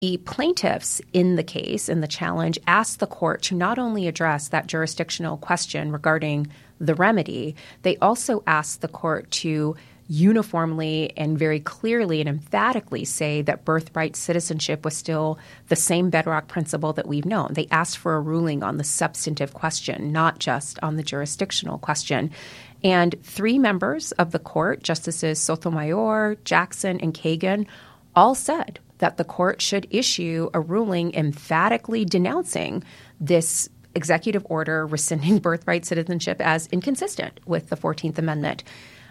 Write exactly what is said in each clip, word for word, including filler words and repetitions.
The plaintiffs in the case, in the challenge, asked the court to not only address that jurisdictional question regarding the remedy, they also asked the court to uniformly and very clearly and emphatically say that birthright citizenship was still the same bedrock principle that we've known. They asked for a ruling on the substantive question, not just on the jurisdictional question. And three members of the court, Justices Sotomayor, Jackson, and Kagan, all said that the court should issue a ruling emphatically denouncing this executive order rescinding birthright citizenship as inconsistent with the fourteenth Amendment.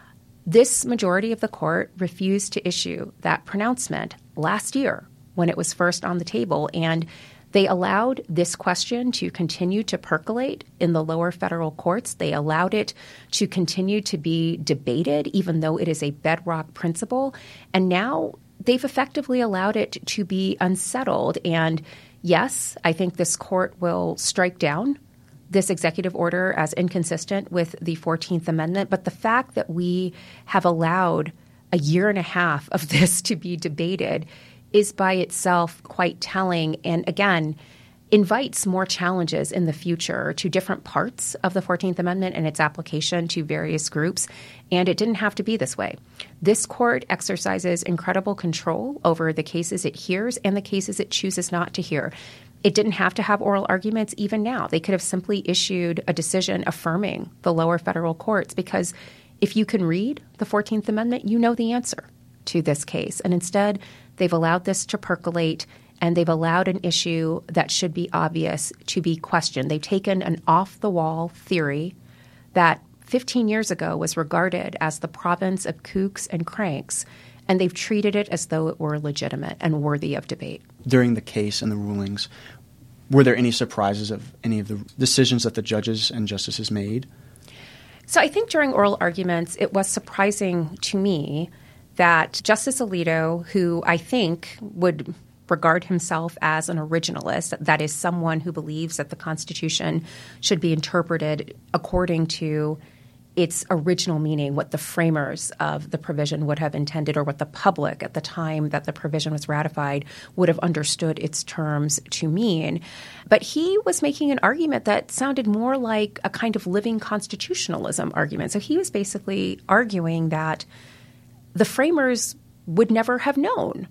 This majority of the court refused to issue that pronouncement last year when it was first on the table, and they allowed this question to continue to percolate in the lower federal courts. They allowed it to continue to be debated, even though it is a bedrock principle. And now they've effectively allowed it to be unsettled. And yes, I think this court will strike down this executive order as inconsistent with the fourteenth Amendment. But the fact that we have allowed a year and a half of this to be debated is by itself quite telling, and again, invites more challenges in the future to different parts of the fourteenth Amendment and its application to various groups. And it didn't have to be this way. This court exercises incredible control over the cases it hears and the cases it chooses not to hear. It didn't have to have oral arguments even now. They could have simply issued a decision affirming the lower federal courts, because if you can read the fourteenth Amendment, you know the answer to this case. And instead, they've allowed this to percolate, and they've allowed an issue that should be obvious to be questioned. They've taken an off-the-wall theory that fifteen years ago was regarded as the province of kooks and cranks, and they've treated it as though it were legitimate and worthy of debate. During the case and the rulings, were there any surprises of any of the decisions that the judges and justices made? So I think during oral arguments, it was surprising to me that Justice Alito, who I think would regard himself as an originalist, that is, someone who believes that the Constitution should be interpreted according to its original meaning, what the framers of the provision would have intended, or what the public at the time that the provision was ratified would have understood its terms to mean. But he was making an argument that sounded more like a kind of living constitutionalism argument. So he was basically arguing that the framers would never have known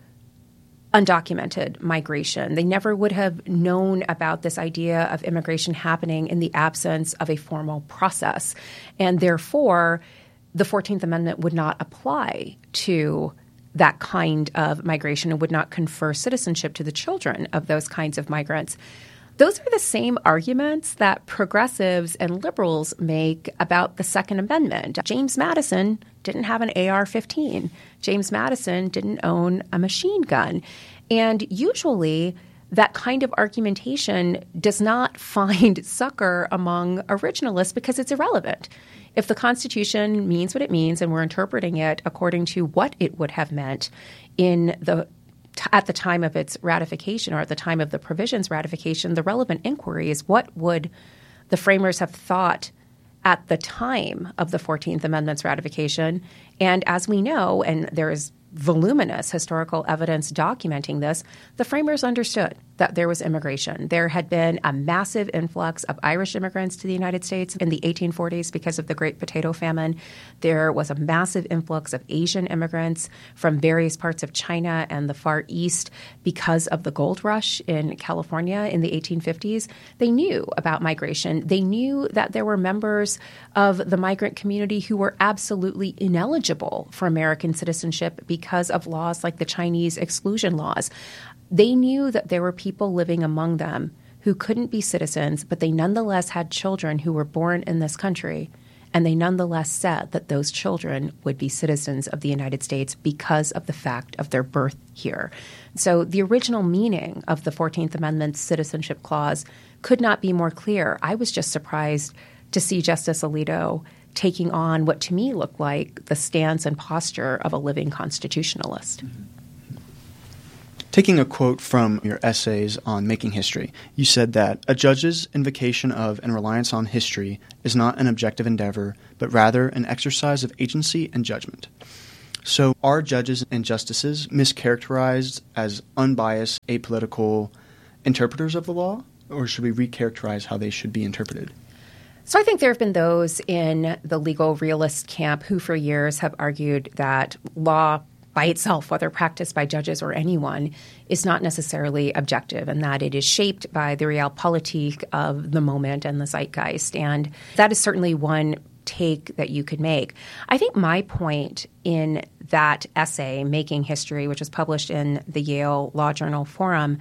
undocumented migration. They never would have known about this idea of immigration happening in the absence of a formal process. And therefore, the fourteenth Amendment would not apply to that kind of migration and would not confer citizenship to the children of those kinds of migrants. Those are the same arguments that progressives and liberals make about the Second Amendment. James Madison didn't have an A R fifteen. James Madison didn't own a machine gun. And usually that kind of argumentation does not find succor among originalists because it's irrelevant. If the Constitution means what it means and we're interpreting it according to what it would have meant in the at the time of its ratification, or at the time of the provision's ratification, the relevant inquiry is what would the framers have thought at the time of the fourteenth Amendment's ratification. And as we know, and there is voluminous historical evidence documenting this, the framers understood that there was immigration. There had been a massive influx of Irish immigrants to the United States in the eighteen forties because of the Great Potato Famine. There was a massive influx of Asian immigrants from various parts of China and the Far East because of the gold rush in California in the eighteen fifties. They knew about migration. They knew that there were members of the migrant community who were absolutely ineligible for American citizenship because of laws like the Chinese exclusion laws. They knew that there were people living among them who couldn't be citizens, but they nonetheless had children who were born in this country, and they nonetheless said that those children would be citizens of the United States because of the fact of their birth here. So the original meaning of the fourteenth Amendment's citizenship clause could not be more clear. I was just surprised to see Justice Alito taking on what to me looked like the stance and posture of a living constitutionalist. Mm-hmm. Taking a quote from your essays on Making History, you said that a judge's invocation of and reliance on history is not an objective endeavor, but rather an exercise of agency and judgment. So are judges and justices mischaracterized as unbiased, apolitical interpreters of the law, or should we recharacterize how they should be interpreted? So I think there have been those in the legal realist camp who for years have argued that law by itself, whether practiced by judges or anyone, is not necessarily objective, and that it is shaped by the realpolitik of the moment and the zeitgeist. And that is certainly one take that you could make. I think my point in that essay, Making History, which was published in the Yale Law Journal Forum,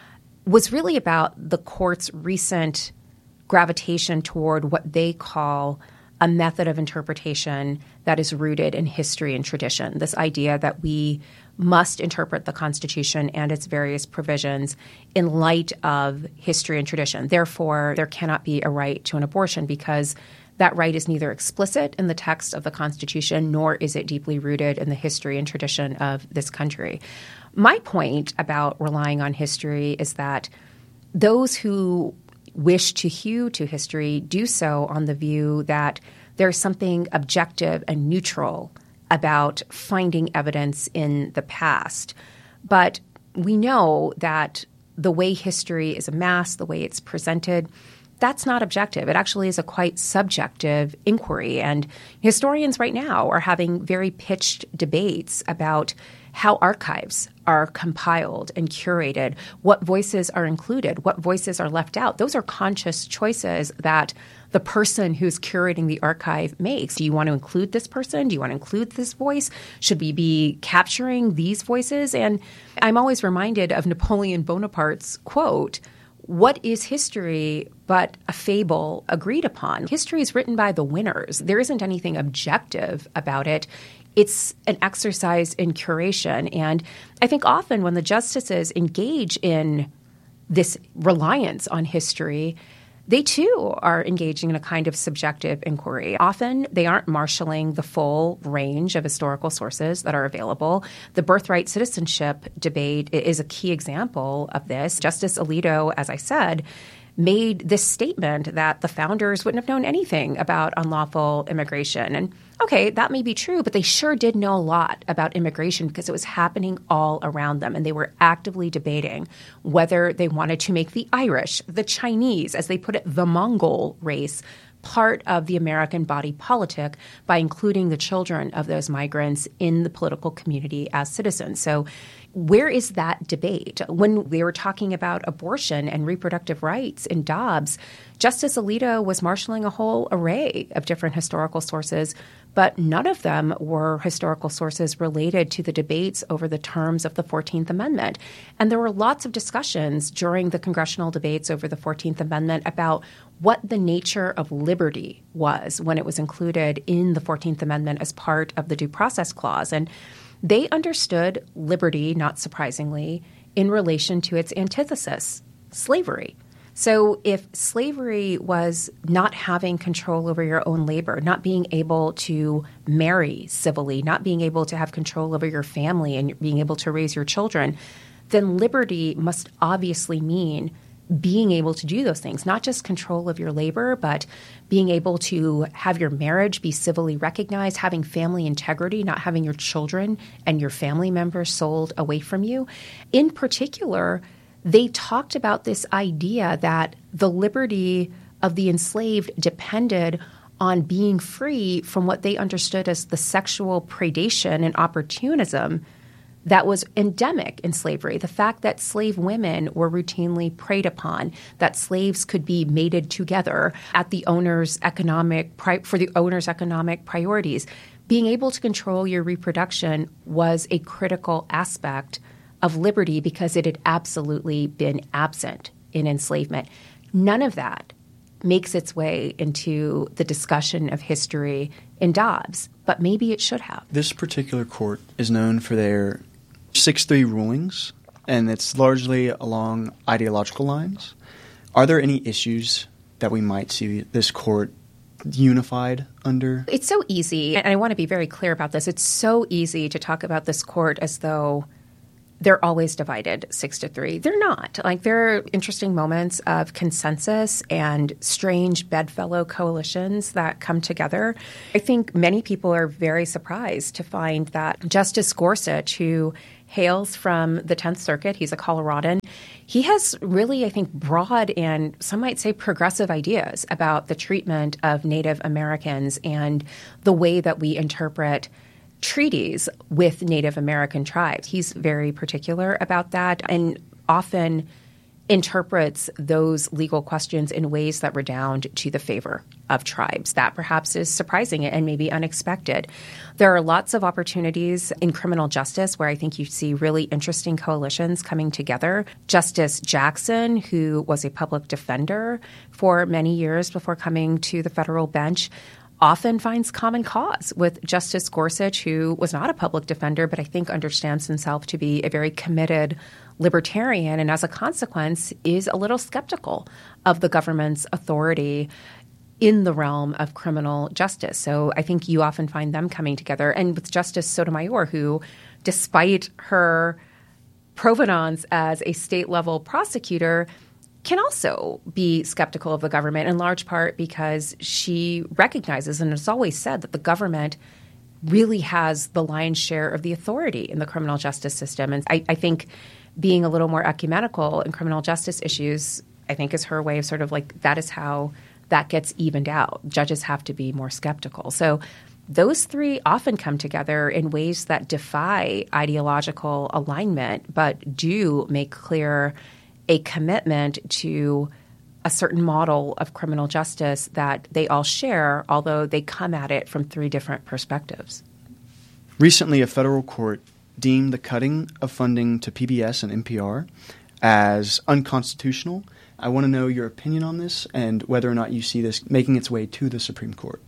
was really about the court's recent gravitation toward what they call a method of interpretation that is rooted in history and tradition. This idea that we must interpret the Constitution and its various provisions in light of history and tradition. Therefore, there cannot be a right to an abortion because that right is neither explicit in the text of the Constitution nor is it deeply rooted in the history and tradition of this country. My point about relying on history is that those who wish to hew to history do so on the view that there's something objective and neutral about finding evidence in the past. But we know that the way history is amassed, the way it's presented, that's not objective. It actually is a quite subjective inquiry. And historians right now are having very pitched debates about how archives are compiled and curated, what voices are included, what voices are left out. Those are conscious choices that the person who's curating the archive makes. Do you want to include this person? Do you want to include this voice? Should we be capturing these voices? And I'm always reminded of Napoleon Bonaparte's quote, "What is history but a fable agreed upon?" History is written by the winners. There isn't anything objective about it. It's an exercise in curation. And I think often when the justices engage in this reliance on history, they too are engaging in a kind of subjective inquiry. Often they aren't marshaling the full range of historical sources that are available. The birthright citizenship debate is a key example of this. Justice Alito, as I said, made this statement that the founders wouldn't have known anything about unlawful immigration. And okay, that may be true, but they sure did know a lot about immigration because it was happening all around them. And they were actively debating whether they wanted to make the Irish, the Chinese, as they put it, the Mongol race, part of the American body politic by including the children of those migrants in the political community as citizens. So where is that debate? When we were talking about abortion and reproductive rights in Dobbs, Justice Alito was marshaling a whole array of different historical sources, but none of them were historical sources related to the debates over the terms of the fourteenth Amendment. And there were lots of discussions during the congressional debates over the fourteenth Amendment about what the nature of liberty was when it was included in the fourteenth Amendment as part of the Due Process Clause. And they understood liberty, not surprisingly, in relation to its antithesis, slavery. So if slavery was not having control over your own labor, not being able to marry civilly, not being able to have control over your family and being able to raise your children, then liberty must obviously mean being able to do those things, not just control of your labor, but being able to have your marriage be civilly recognized, having family integrity, not having your children and your family members sold away from you. In particular, they talked about this idea that the liberty of the enslaved depended on being free from what they understood as the sexual predation and opportunism that was endemic in slavery. The fact that slave women were routinely preyed upon, that slaves could be mated together at the owner's economic pri- for the owner's economic priorities. Being able to control your reproduction was a critical aspect of liberty because it had absolutely been absent in enslavement. None of that makes its way into the discussion of history in Dobbs, but maybe it should have. This particular court is known for their six three rulings, and it's largely along ideological lines. Are there any issues that we might see this court unified under? It's so easy, and I want to be very clear about this. It's so easy to talk about this court as though they're always divided six to three. They're not. Like, there are interesting moments of consensus and strange bedfellow coalitions that come together. I think many people are very surprised to find that Justice Gorsuch, who hails from the tenth Circuit, he's a Coloradan, he has really, I think, broad and some might say progressive ideas about the treatment of Native Americans and the way that we interpret treaties with Native American tribes. He's very particular about that and often interprets those legal questions in ways that redound to the favor of tribes. That perhaps is surprising and maybe unexpected. There are lots of opportunities in criminal justice where I think you see really interesting coalitions coming together. Justice Jackson, who was a public defender for many years before coming to the federal bench, often finds common cause with Justice Gorsuch, who was not a public defender, but I think understands himself to be a very committed libertarian and as a consequence is a little skeptical of the government's authority in the realm of criminal justice. So I think you often find them coming together. And with Justice Sotomayor, who, despite her provenance as a state-level prosecutor, can also be skeptical of the government in large part because she recognizes and has always said that the government really has the lion's share of the authority in the criminal justice system. And I, I think being a little more ecumenical in criminal justice issues, I think, is her way of sort of like that is how that gets evened out. Judges have to be more skeptical. So those three often come together in ways that defy ideological alignment but do make clear a commitment to a certain model of criminal justice that they all share, although they come at it from three different perspectives. Recently, a federal court deemed the cutting of funding to P B S and N P R as unconstitutional. I want to know your opinion on this and whether or not you see this making its way to the Supreme Court.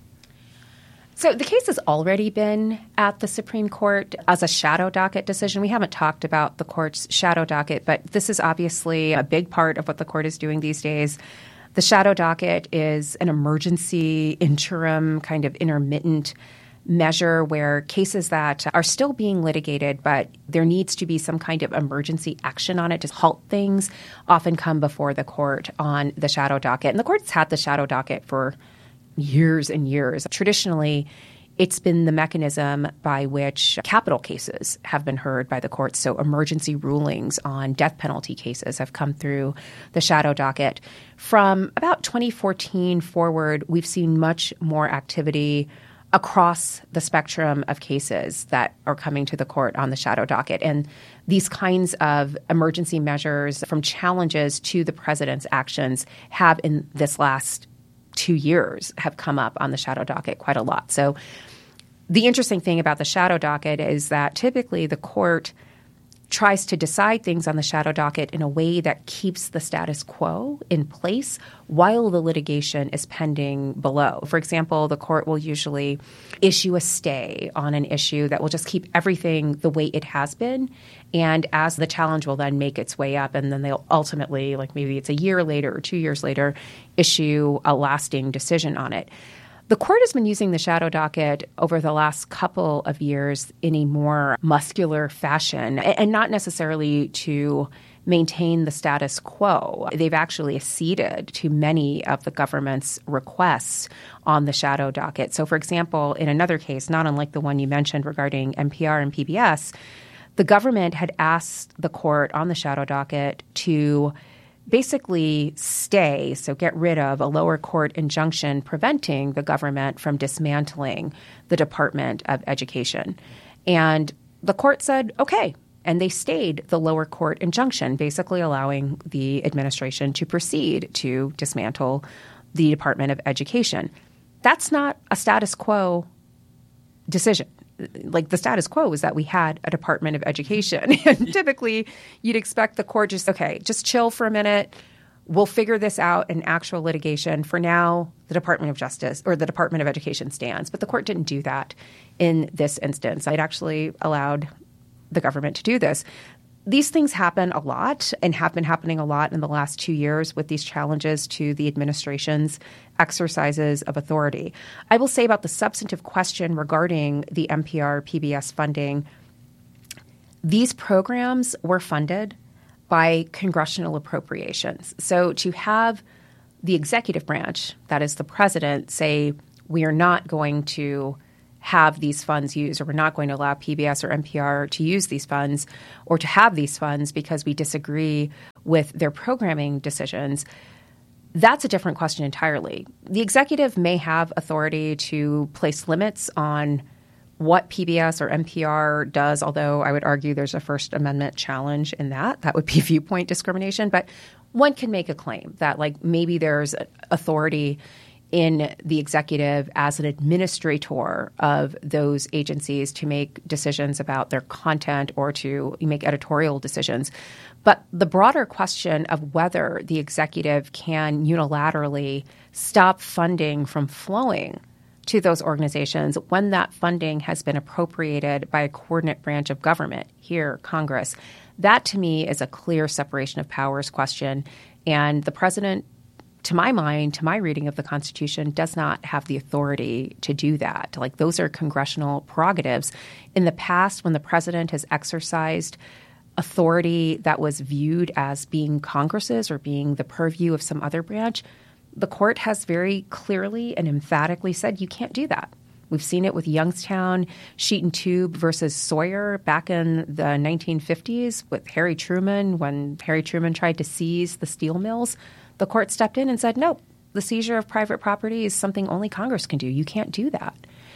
So the case has already been at the Supreme Court as a shadow docket decision. We haven't talked about the court's shadow docket, but this is obviously a big part of what the court is doing these days. The shadow docket is an emergency, interim, kind of intermittent measure where cases that are still being litigated, but there needs to be some kind of emergency action on it to halt things, often come before the court on the shadow docket. And the court's had the shadow docket for years and years. Traditionally, it's been the mechanism by which capital cases have been heard by the courts. So emergency rulings on death penalty cases have come through the shadow docket. From about twenty fourteen forward, we've seen much more activity across the spectrum of cases that are coming to the court on the shadow docket. And these kinds of emergency measures from challenges to the president's actions have in this last two years have come up on the shadow docket quite a lot. So the interesting thing about the shadow docket is that typically the court tries to decide things on the shadow docket in a way that keeps the status quo in place while the litigation is pending below. For example, the court will usually issue a stay on an issue that will just keep everything the way it has been. And as the challenge will then make its way up, and then they'll ultimately, like maybe it's a year later or two years later, issue a lasting decision on it. The court has been using the shadow docket over the last couple of years in a more muscular fashion, and not necessarily to maintain the status quo. They've actually acceded to many of the government's requests on the shadow docket. So, for example, in another case, not unlike the one you mentioned regarding N P R and P B S, the government had asked the court on the shadow docket to basically stay, so get rid of a lower court injunction preventing the government from dismantling the Department of Education. And the court said, okay. And they stayed the lower court injunction, basically allowing the administration to proceed to dismantle the Department of Education. That's not a status quo decision. Like the status quo is that we had a Department of Education. And typically you'd expect the court just, okay, just chill for a minute. We'll figure this out in actual litigation. For now, the Department of Justice or the Department of Education stands. But the court didn't do that in this instance. It actually allowed the government to do this. These things happen a lot and have been happening a lot in the last two years with these challenges to the administration's exercises of authority. I will say about the substantive question regarding the N P R P B S funding, these programs were funded by congressional appropriations. So to have the executive branch, that is the president, say we are not going to have these funds used, or we're not going to allow P B S or N P R to use these funds or to have these funds because we disagree with their programming decisions, that's a different question entirely. The executive may have authority to place limits on what P B S or N P R does, although I would argue there's a First Amendment challenge in that. That would be viewpoint discrimination. But one can make a claim that, like, maybe there's authority in the executive as an administrator of those agencies to make decisions about their content or to make editorial decisions. But the broader question of whether the executive can unilaterally stop funding from flowing to those organizations when that funding has been appropriated by a coordinate branch of government, here, Congress, that to me is a clear separation of powers question. And the president, to my mind, to my reading of the Constitution, does not have the authority to do that. Like, those are congressional prerogatives. In the past, when the president has exercised authority that was viewed as being Congress's or being the purview of some other branch, the court has very clearly and emphatically said you can't do that. We've seen it with Youngstown, Sheet and Tube versus Sawyer back in the nineteen fifties with Harry Truman, when Harry Truman tried to seize the steel mills. The court stepped in and said, no, the seizure of private property is something only Congress can do. You can't do that.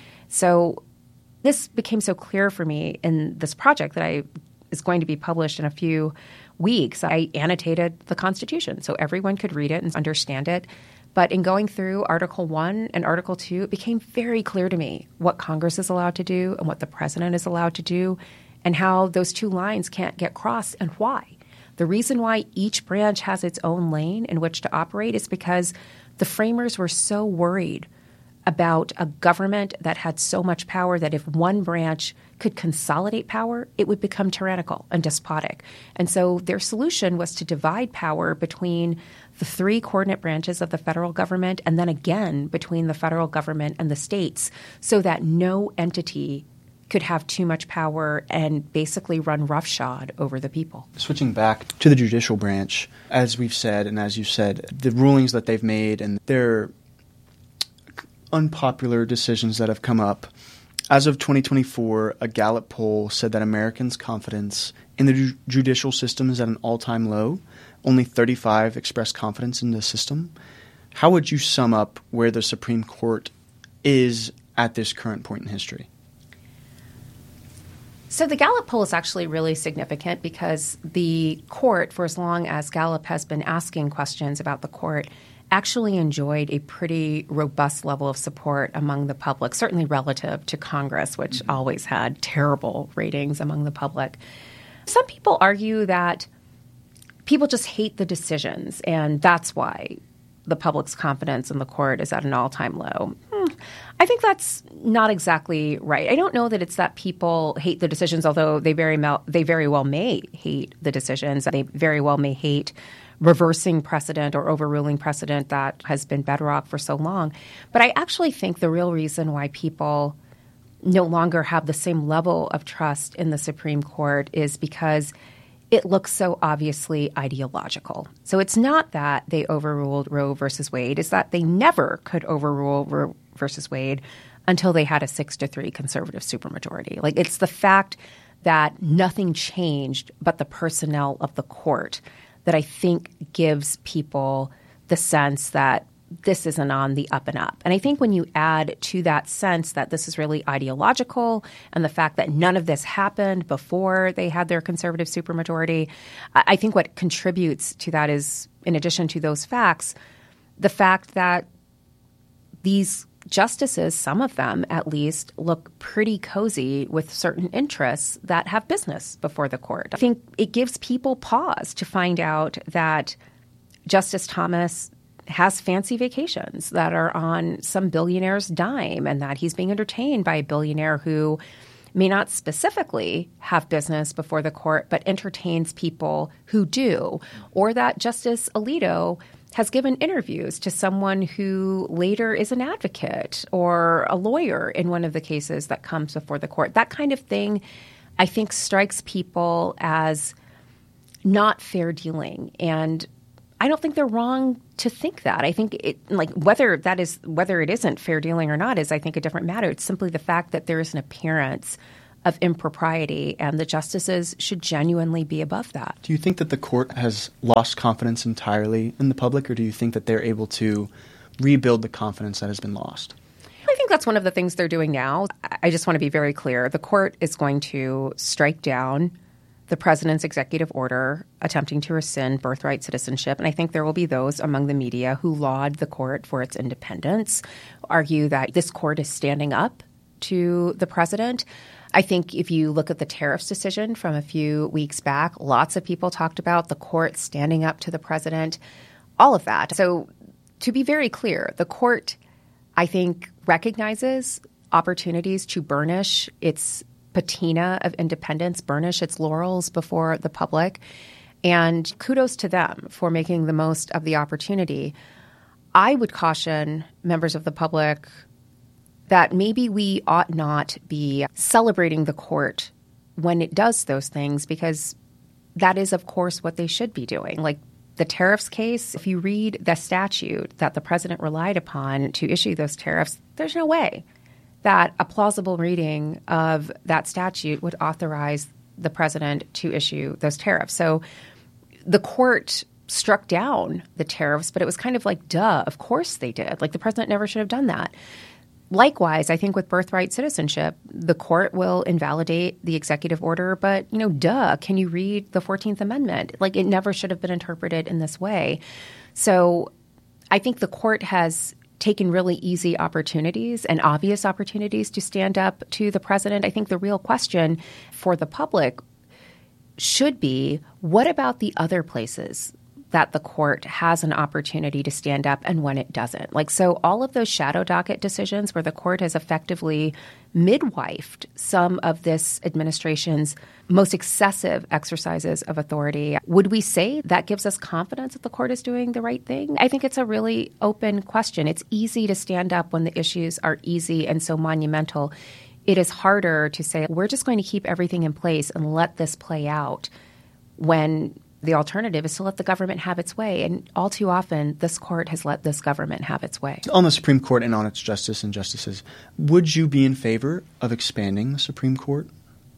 So this became so clear for me in this project that I is going to be published in a few weeks. I annotated the Constitution so everyone could read it and understand it. But in going through Article one and Article two, it became very clear to me what Congress is allowed to do and what the president is allowed to do and how those two lines can't get crossed and why. The reason why each branch has its own lane in which to operate is because the framers were so worried about a government that had so much power that if one branch could consolidate power, it would become tyrannical and despotic. And so their solution was to divide power between the three coordinate branches of the federal government and then again between the federal government and the states so that no entity could have too much power and basically run roughshod over the people. Switching back to the judicial branch, as we've said and as you said, the rulings that they've made and their unpopular decisions that have come up. As of twenty twenty-four, a Gallup poll said that Americans' confidence in the ju- judicial system is at an all-time low. Only thirty-five expressed confidence in the system. How would you sum up where the Supreme Court is at this current point in history? So the Gallup poll is actually really significant because the court, for as long as Gallup has been asking questions about the court, actually enjoyed a pretty robust level of support among the public, certainly relative to Congress, which mm-hmm. always had terrible ratings among the public. Some people argue that people just hate the decisions, and that's why the public's confidence in the court is at an all-time low. Hmm. I think that's not exactly right. I don't know that it's that people hate the decisions, although they very, mal- they very well may hate the decisions. They very well may hate reversing precedent or overruling precedent that has been bedrock for so long. But I actually think the real reason why people no longer have the same level of trust in the Supreme Court is because it looks so obviously ideological. So it's not that they overruled Roe versus Wade. It's that they never could overrule Roe versus Wade until they had a six to three conservative supermajority. Like, it's the fact that nothing changed but the personnel of the court that I think gives people the sense that this isn't on the up and up. And I think when you add to that sense that this is really ideological and the fact that none of this happened before they had their conservative supermajority, I think what contributes to that is, in addition to those facts, the fact that these justices, some of them at least, look pretty cozy with certain interests that have business before the court. I think it gives people pause to find out that Justice Thomas has fancy vacations that are on some billionaire's dime and that he's being entertained by a billionaire who may not specifically have business before the court but entertains people who do, or that Justice Alito has given interviews to someone who later is an advocate or a lawyer in one of the cases that comes before the court. That kind of thing I think strikes people as not fair dealing. And I don't think they're wrong to think that. I think it, like whether that is whether it isn't fair dealing or not is, I think, a different matter. It's simply the fact that there is an appearance of impropriety, and the justices should genuinely be above that. Do you think that the court has lost confidence entirely in the public, or do you think that they're able to rebuild the confidence that has been lost? I think that's one of the things they're doing now. I just want to be very clear. The court is going to strike down the president's executive order attempting to rescind birthright citizenship. And I think there will be those among the media who laud the court for its independence, argue that this court is standing up to the president. I think if you look at the tariffs decision from a few weeks back, lots of people talked about the court standing up to the president, all of that. So to be very clear, the court, I think, recognizes opportunities to burnish its patina of independence, burnish its laurels before the public. And kudos to them for making the most of the opportunity. I would caution members of the public that maybe we ought not be celebrating the court when it does those things, because that is, of course, what they should be doing. Like the tariffs case, if you read the statute that the president relied upon to issue those tariffs, there's no way that a plausible reading of that statute would authorize the president to issue those tariffs. So the court struck down the tariffs, but it was kind of like, duh, of course they did. Like the president never should have done that. Likewise, I think with birthright citizenship, the court will invalidate the executive order, but, you know, duh, can you read the fourteenth Amendment? Like it never should have been interpreted in this way. So I think the court has taken really easy opportunities and obvious opportunities to stand up to the president. I think the real question for the public should be, what about the other places that the court has an opportunity to stand up and when it doesn't? Like, so all of those shadow docket decisions where the court has effectively midwifed some of this administration's most excessive exercises of authority, would we say that gives us confidence that the court is doing the right thing? I think it's a really open question. It's easy to stand up when the issues are easy and so monumental. It is harder to say, we're just going to keep everything in place and let this play out, when the alternative is to let the government have its way. And all too often, this court has let this government have its way. On the Supreme Court and on its justice and justices, would you be in favor of expanding the Supreme Court?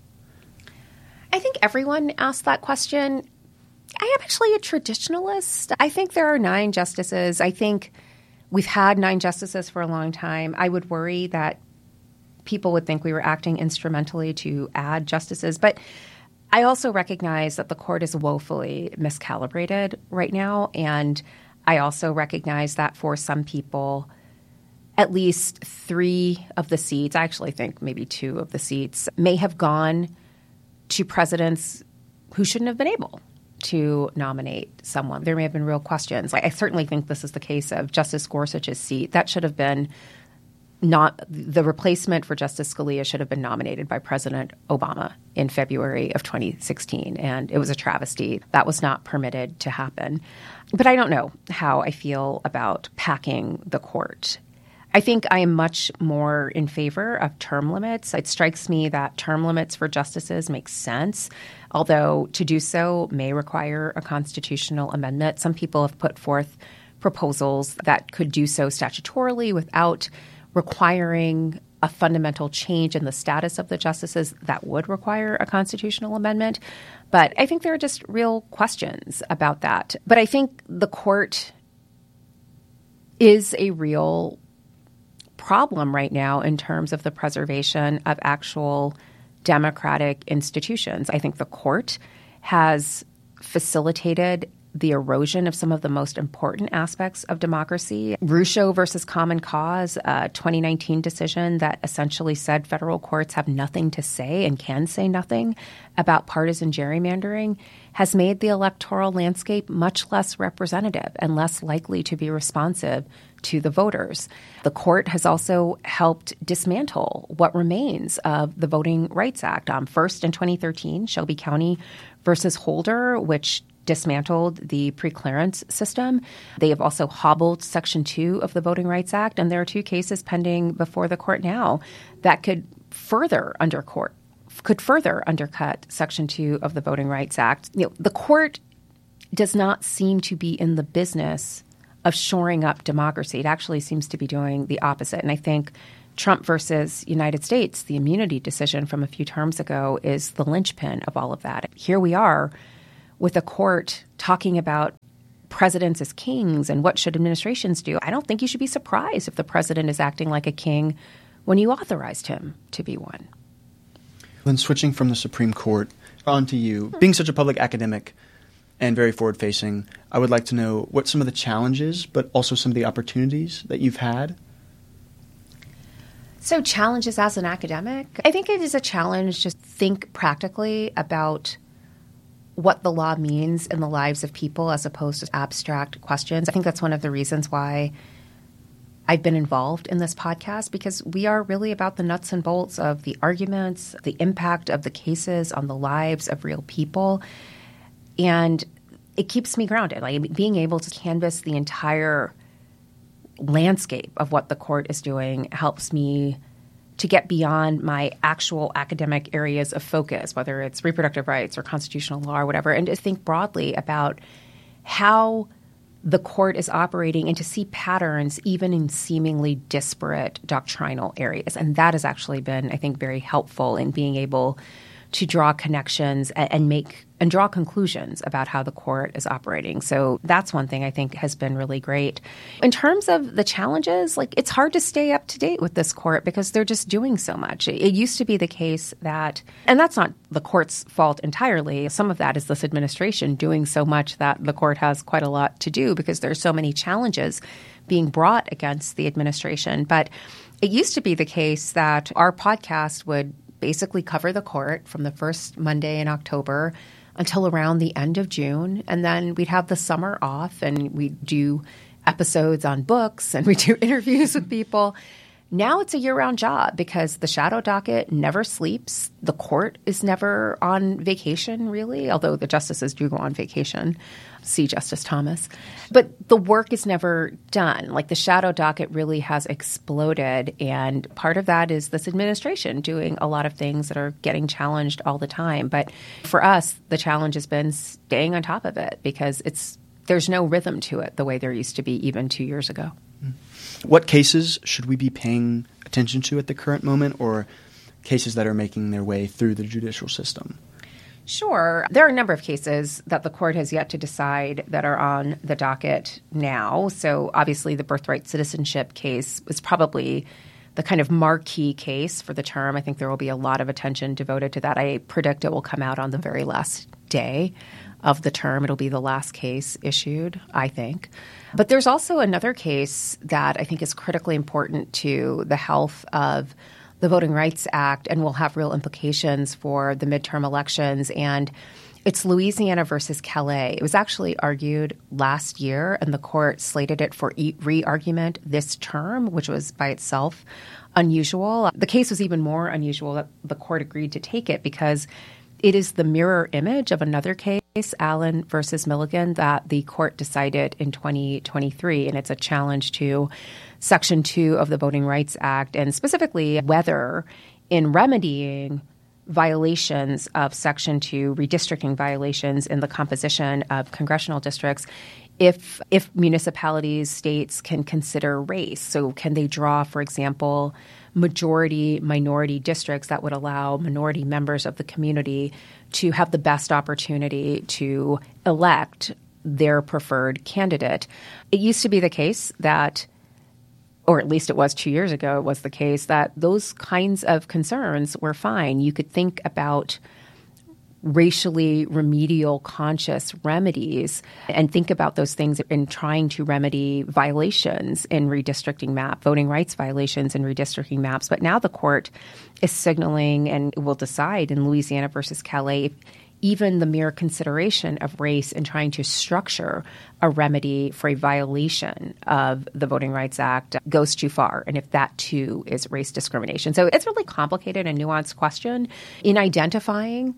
I think everyone asked that question. I am actually a traditionalist. I think there are nine justices. I think we've had nine justices for a long time. I would worry that people would think we were acting instrumentally to add justices. But I also recognize that the court is woefully miscalibrated right now. And I also recognize that for some people, at least three of the seats, I actually think maybe two of the seats, may have gone to presidents who shouldn't have been able to nominate someone. There may have been real questions. I certainly think this is the case of Justice Gorsuch's seat. That should have been not the replacement for Justice Scalia should have been nominated by President Obama in February of twenty sixteen. And it was a travesty. That was not permitted to happen. But I don't know how I feel about packing the court. I think I am much more in favor of term limits. It strikes me that term limits for justices make sense, although to do so may require a constitutional amendment. Some people have put forth proposals that could do so statutorily without requiring a fundamental change in the status of the justices that would require a constitutional amendment. But I think there are just real questions about that. But I think the court is a real problem right now in terms of the preservation of actual democratic institutions. I think the court has facilitated the erosion of some of the most important aspects of democracy. Rucho versus Common Cause, a twenty nineteen decision that essentially said federal courts have nothing to say and can say nothing about partisan gerrymandering, has made the electoral landscape much less representative and less likely to be responsive to the voters. The court has also helped dismantle what remains of the Voting Rights Act. Um, first, in twenty thirteen, Shelby County versus Holder, which dismantled the preclearance system. They have also hobbled Section two of the Voting Rights Act, and there are two cases pending before the court now that could further undercut could further undercut Section two of the Voting Rights Act. You know, the court does not seem to be in the business of shoring up democracy. It actually seems to be doing the opposite. And I think Trump versus United States, the immunity decision from a few terms ago, is the linchpin of all of that. Here we are with a court talking about presidents as kings and what should administrations do. I don't think you should be surprised if the president is acting like a king when you authorized him to be one. Then switching from the Supreme Court on to you, being such a public academic and very forward-facing, I would like to know what some of the challenges, but also some of the opportunities that you've had. So challenges as an academic, I think it is a challenge to think practically about what the law means in the lives of people as opposed to abstract questions. I think that's one of the reasons why I've been involved in this podcast, because we are really about the nuts and bolts of the arguments, the impact of the cases on the lives of real people. And it keeps me grounded. Like being able to canvass the entire landscape of what the court is doing helps me to get beyond my actual academic areas of focus, whether it's reproductive rights or constitutional law or whatever, and to think broadly about how the court is operating and to see patterns even in seemingly disparate doctrinal areas. And that has actually been, I think, very helpful in being able to draw connections and, and make and draw conclusions about how the court is operating. So that's one thing I think has been really great. In terms of the challenges, like it's hard to stay up to date with this court because they're just doing so much. It, it used to be the case that, and that's not the court's fault entirely. Some of that is this administration doing so much that the court has quite a lot to do because there's so many challenges being brought against the administration. But it used to be the case that our podcast would basically cover the court from the first Monday in October until around the end of June. And then we'd have the summer off and we'd do episodes on books and we do interviews with people. Now it's a year-round job because the shadow docket never sleeps. The court is never on vacation, really, although the justices do go on vacation. See Justice Thomas. But the work is never done. Like the shadow docket really has exploded. And part of that is this administration doing a lot of things that are getting challenged all the time. But for us, the challenge has been staying on top of it because it's there's no rhythm to it the way there used to be even two years ago. What cases should we be paying attention to at the current moment, or cases that are making their way through the judicial system? Sure. There are a number of cases that the court has yet to decide that are on the docket now. So obviously the birthright citizenship case is probably the kind of marquee case for the term. I think there will be a lot of attention devoted to that. I predict it will come out on the very last day of the term. It'll be the last case issued, I think. But there's also another case that I think is critically important to the health of the Voting Rights Act and will have real implications for the midterm elections. And it's Louisiana versus Calais. It was actually argued last year, and the court slated it for re-argument this term, which was by itself unusual. The case was even more unusual that the court agreed to take it because it is the mirror image of another case, Allen versus Milligan, that the court decided in twenty twenty-three. And it's a challenge to Section two of the Voting Rights Act, and specifically whether in remedying violations of Section two, redistricting violations in the composition of congressional districts, if if municipalities, states can consider race. So can they draw, for example, majority minority districts that would allow minority members of the community to have the best opportunity to elect their preferred candidate? It used to be the case that, or at least it was two years ago, it was the case that those kinds of concerns were fine. You could think about racially remedial conscious remedies and think about those things in trying to remedy violations in redistricting map, voting rights violations in redistricting maps. But now the court is signaling and will decide in Louisiana versus Calais if even the mere consideration of race in trying to structure a remedy for a violation of the Voting Rights Act goes too far, and if that too is race discrimination. So it's a really complicated and nuanced question in identifying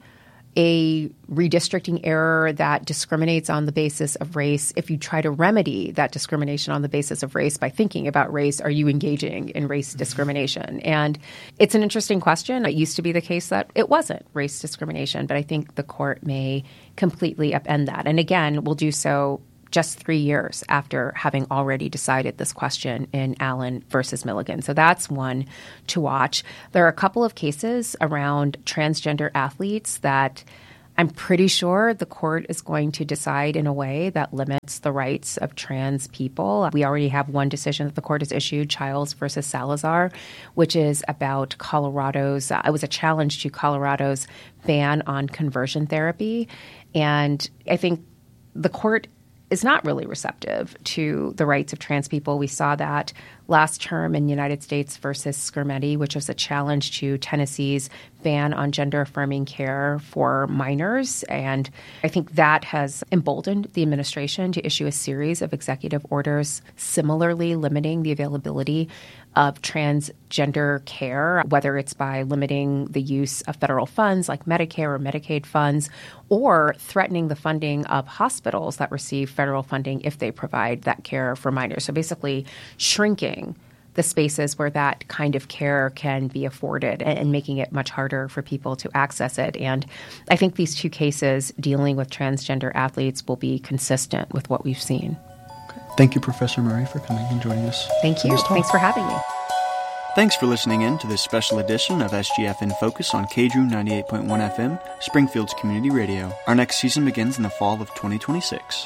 a redistricting error that discriminates on the basis of race, if you try to remedy that discrimination on the basis of race by thinking about race, are you engaging in race discrimination? And it's an interesting question. It used to be the case that it wasn't race discrimination, but I think the court may completely upend that. And again, we'll do so just three years after having already decided this question in Allen versus Milligan. So that's one to watch. There are a couple of cases around transgender athletes that I'm pretty sure the court is going to decide in a way that limits the rights of trans people. We already have one decision that the court has issued, Childs versus Salazar, which is about Colorado's, uh, it was a challenge to Colorado's ban on conversion therapy. And I think the court is not really receptive to the rights of trans people. We saw that last term in United States versus Skermeti, which was a challenge to Tennessee's ban on gender-affirming care for minors. And I think that has emboldened the administration to issue a series of executive orders similarly limiting the availability of transgender care, whether it's by limiting the use of federal funds like Medicare or Medicaid funds, or threatening the funding of hospitals that receive federal funding if they provide that care for minors. So basically shrinking the spaces where that kind of care can be afforded and making it much harder for people to access it. And I think these two cases dealing with transgender athletes will be consistent with what we've seen. Thank you, Professor Murray, for coming and joining us. Thank you. Thanks for having me. Thanks for listening in to this special edition of S G F in Focus on K D R U ninety-eight point one F M, Springfield's community radio. Our next season begins in the fall of twenty twenty-six.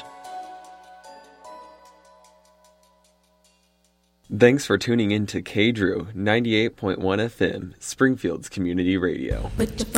Thanks for tuning in to K D R U ninety-eight point one F M, Springfield's community radio.